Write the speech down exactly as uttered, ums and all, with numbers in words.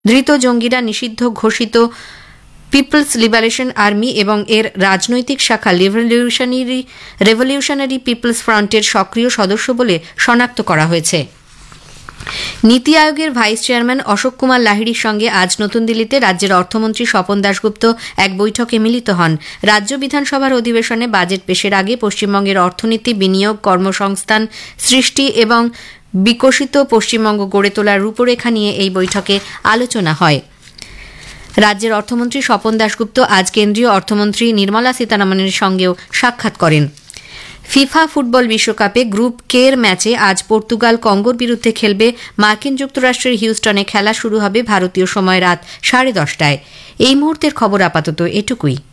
ধৃত জঙ্গিরা নিষিদ্ধ ঘোষিত পিপলস লিবারেশন আর্মি এবং এর রাজনৈতিক শাখা রেভলিউশনারি রেভলিউশনারি পিপলস ফ্রন্টের সক্রিয় সদস্য বলে শনাক্ত করা হয়েছে। নীতি আয়োগের ভাইস চেয়ারম্যান অশোক কুমার লাহিড়ির সঙ্গে আজ নতুন দিল্লিতে রাজ্যের অর্থমন্ত্রী স্বপন দাশগুপ্ত এক বৈঠকে মিলিত হন। রাজ্য বিধানসভার অধিবেশনে বাজেট পেশের আগে পশ্চিমবঙ্গের অর্থনীতি, বিনিয়োগ, কর্মসংস্থান সৃষ্টি এবং বিকশিত পশ্চিমবঙ্গ গড়ে তোলার রূপরেখা নিয়ে এই বৈঠকে আলোচনা হয়। রাজ্যের অর্থমন্ত্রী স্বপন দাশগুপ্ত আজ কেন্দ্রীয় অর্থমন্ত্রী নির্মলা সীতারামনের সঙ্গেও সাক্ষাৎ করেন। ফিফা ফুটবল বিশ্বকাপে গ্রুপ কে এর ম্যাচে আজ পর্তুগাল কঙ্গোর বিরুদ্ধে খেলবে। মার্কিন যুক্তরাষ্ট্রের হিউস্টনে খেলা শুরু হবে ভারতীয় সময় রাত সাড়ে দশটায়। এই মুহূর্তের খবর আপাতত এটুকুই।